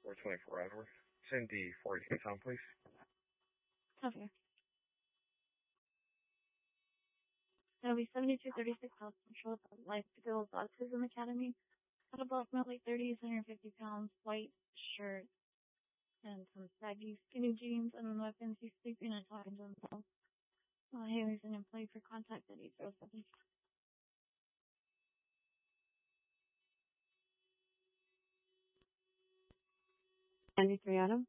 424 Edward. Send the 42 town, please. Okay. That'll be 7236 South Central with the Life to Girls Autism Academy. At approximately 30 to 150 pounds, white shirt, and some saggy skinny jeans, and on weapons. He's sleeping and talking to himself. Haley's an employee for contact at 807. 93 Adam.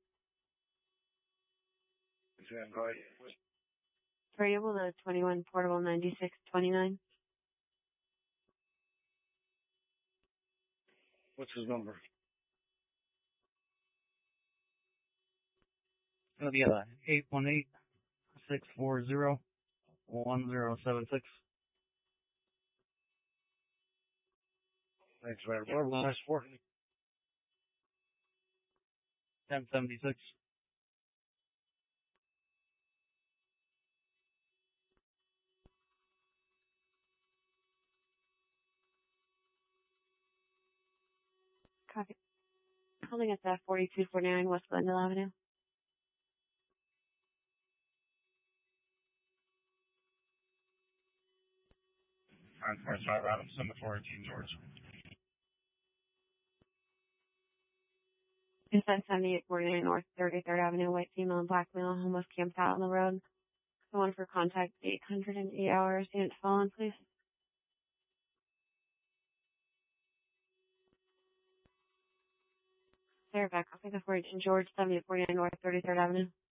Go ahead. Variable to 21 portable 9629. What's his number? It'll be 818-640-1076. Thanks, man. What was the last four? 1076. Copy. Holding at that 4249 West Glendale Avenue. On 45 Adams, number 418 George. Inside 7849 North 33rd Avenue, white female and black male, homeless camped out on the road. Someone for contact 808 hours. Unit fallen, please. Sarah back. I'll take the 418 George, 7849 North 33rd Avenue.